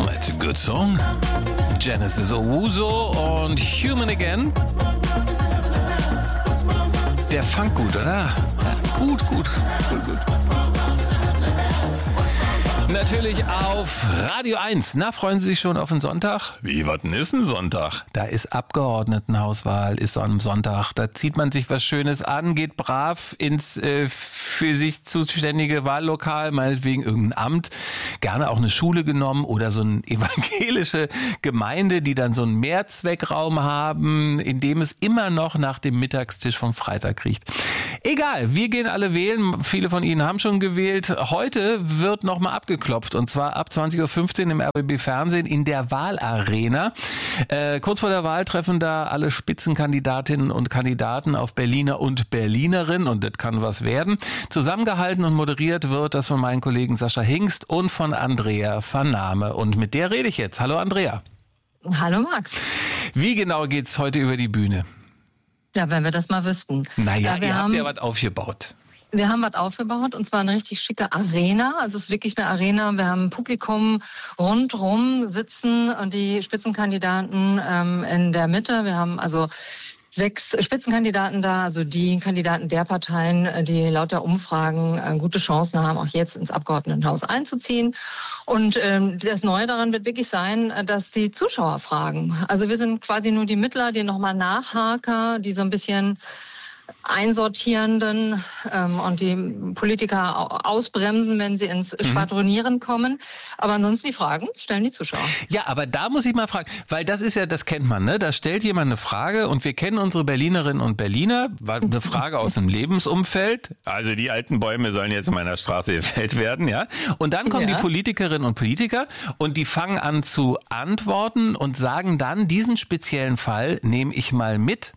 Comet, good song. Genesis Owusu und Human Again. Der Funk gut, oder? Ja, gut. Natürlich auf Radio 1. Na, freuen Sie sich schon auf den Sonntag? Wie, was denn ist ein Sonntag? Da ist Abgeordnetenhauswahl, ist am Sonntag. Da zieht man sich was Schönes an, geht brav ins für sich zuständige Wahllokal, meinetwegen irgendein Amt, gerne auch eine Schule genommen oder so eine evangelische Gemeinde, die dann so einen Mehrzweckraum haben, in dem es immer noch nach dem Mittagstisch vom Freitag riecht. Egal, wir gehen alle wählen. Viele von Ihnen haben schon gewählt. Heute wird nochmal abgeklopft und zwar ab 20.15 Uhr im RBB Fernsehen in der Wahlarena. Kurz vor der Wahl treffen da alle Spitzenkandidatinnen und Kandidaten auf Berliner und Berlinerinnen und das kann was werden. Zusammengehalten und moderiert wird das von meinen Kollegen Sascha Hingst und von Andrea Vernahme. Und mit der rede ich jetzt. Hallo Andrea. Hallo Max. Wie genau geht's heute über die Bühne? Ja, wenn wir das mal wüssten. Naja, ihr habt ja was aufgebaut. Wir haben was aufgebaut und zwar eine richtig schicke Arena. Also es ist wirklich eine Arena. Wir haben ein Publikum rundrum sitzen und die Spitzenkandidaten in der Mitte. Wir haben also 6 Spitzenkandidaten da, also die Kandidaten der Parteien, die laut der Umfragen gute Chancen haben, auch jetzt ins Abgeordnetenhaus einzuziehen. Und das Neue daran wird wirklich sein, dass die Zuschauer fragen. Also wir sind quasi nur die Mittler, die nochmal Nachhaker, die so ein bisschen Einsortierenden und die Politiker ausbremsen, wenn sie ins Schwadronieren kommen. Aber ansonsten die Fragen stellen die Zuschauer. Ja, aber da muss ich mal fragen, weil das ist ja, das kennt man, ne? Da stellt jemand eine Frage und wir kennen unsere Berlinerinnen und Berliner, war eine Frage aus dem Lebensumfeld. Also die alten Bäume sollen jetzt in meiner Straße gefällt werden, ja? Und dann kommen die Politikerinnen und Politiker und die fangen an zu antworten und sagen dann, diesen speziellen Fall nehme ich mal mit.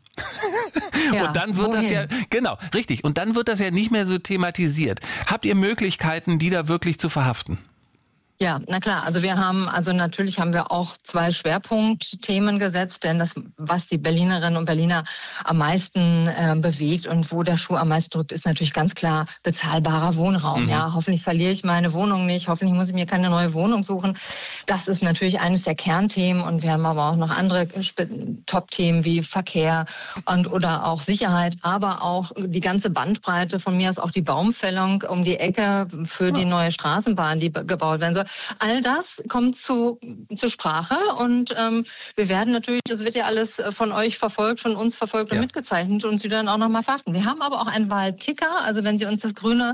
Ja, und dann wird das ja, genau, richtig. Und dann wird das ja nicht mehr so thematisiert. Habt ihr Möglichkeiten, die da wirklich zu verhaften? Ja, na klar. Also natürlich haben wir auch 2 Schwerpunktthemen gesetzt, denn das, was die Berlinerinnen und Berliner am meisten bewegt und wo der Schuh am meisten drückt, ist natürlich ganz klar bezahlbarer Wohnraum. Ja, hoffentlich verliere ich meine Wohnung nicht, hoffentlich muss ich mir keine neue Wohnung suchen. Das ist natürlich eines der Kernthemen und wir haben aber auch noch andere Top-Themen wie Verkehr oder auch Sicherheit, aber auch die ganze Bandbreite, von mir aus auch die Baumfällung um die Ecke für die neue Straßenbahn, die gebaut werden soll. All das kommt zu Sprache und wir werden natürlich, das wird ja alles von euch verfolgt, von uns verfolgt und mitgezeichnet und Sie dann auch nochmal verhaften. Wir haben aber auch einen Wahlticker, also wenn Sie uns das Grüne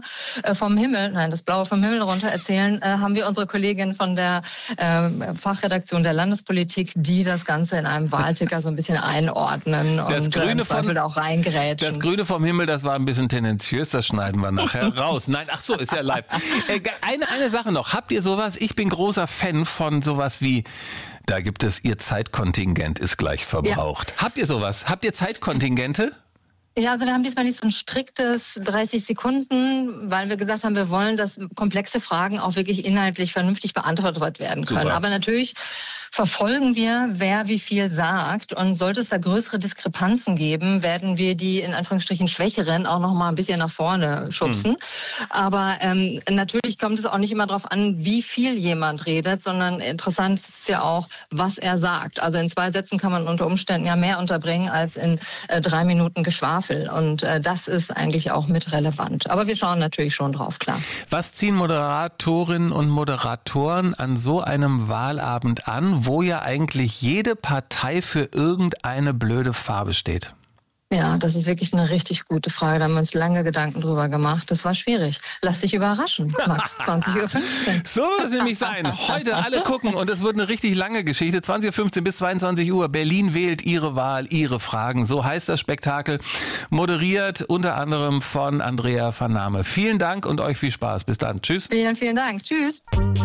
das Blaue vom Himmel runter erzählen, haben wir unsere Kollegin von der Fachredaktion der Landespolitik, die das Ganze in einem Wahlticker so ein bisschen einordnen das und Grüne auch reingrätschen. Das Grüne vom Himmel, das war ein bisschen tendenziös, das schneiden wir nachher raus. Nein, ach so, ist ja live. Eine Sache noch, habt ihr sowas? Ich bin großer Fan von sowas wie, da gibt es, Ihr Zeitkontingent ist gleich verbraucht. Ja. Habt ihr sowas? Habt ihr Zeitkontingente? Ja, also wir haben diesmal nicht so ein striktes 30 Sekunden, weil wir gesagt haben, wir wollen, dass komplexe Fragen auch wirklich inhaltlich vernünftig beantwortet werden können. Super. Aber natürlich verfolgen wir, wer wie viel sagt. Und sollte es da größere Diskrepanzen geben, werden wir die in Anführungsstrichen Schwächeren auch noch mal ein bisschen nach vorne schubsen. Aber natürlich kommt es auch nicht immer darauf an, wie viel jemand redet, sondern interessant ist ja auch, was er sagt. Also in 2 Sätzen kann man unter Umständen ja mehr unterbringen als in 3 Minuten Geschwafel. Und das ist eigentlich auch mit relevant. Aber wir schauen natürlich schon drauf, klar. Was ziehen Moderatorinnen und Moderatoren an so einem Wahlabend an, wo ja eigentlich jede Partei für irgendeine blöde Farbe steht? Ja, das ist wirklich eine richtig gute Frage. Da haben wir uns lange Gedanken drüber gemacht. Das war schwierig. Lass dich überraschen, Max. 20.15 Uhr. So wird es nämlich sein. Heute alle gucken und es wird eine richtig lange Geschichte. 20.15 Uhr bis 22 Uhr. Berlin wählt Ihre Wahl, Ihre Fragen. So heißt das Spektakel. Moderiert unter anderem von Andrea Vernahme. Vielen Dank und euch viel Spaß. Bis dann. Tschüss. Vielen Dank. Tschüss.